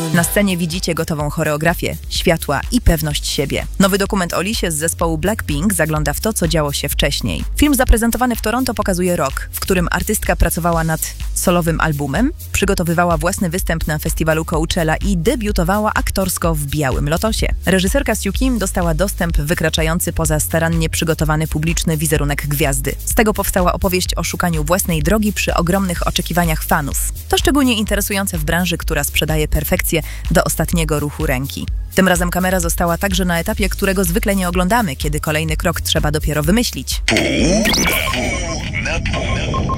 Na scenie widzicie gotową choreografię, światła i pewność siebie. Nowy dokument o Lisie z zespołu Blackpink zagląda w to, co działo się wcześniej. Film zaprezentowany w Toronto pokazuje rok, w którym artystka pracowała nad solowym albumem, przygotowywała własny występ na festiwalu Coachella i debiutowała aktorsko w Białym Lotosie. Reżyserka Seo Kim dostała dostęp wykraczający poza starannie przygotowany publiczny wizerunek gwiazdy. Z tego powstała opowieść o szukaniu własnej drogi przy ogromnych oczekiwaniach fanów. To szczególnie interesujące w branży, która sprzedaje perfekcję do ostatniego ruchu ręki. Tym razem kamera została także na etapie, którego zwykle nie oglądamy, kiedy kolejny krok trzeba dopiero wymyślić. Pół na pół.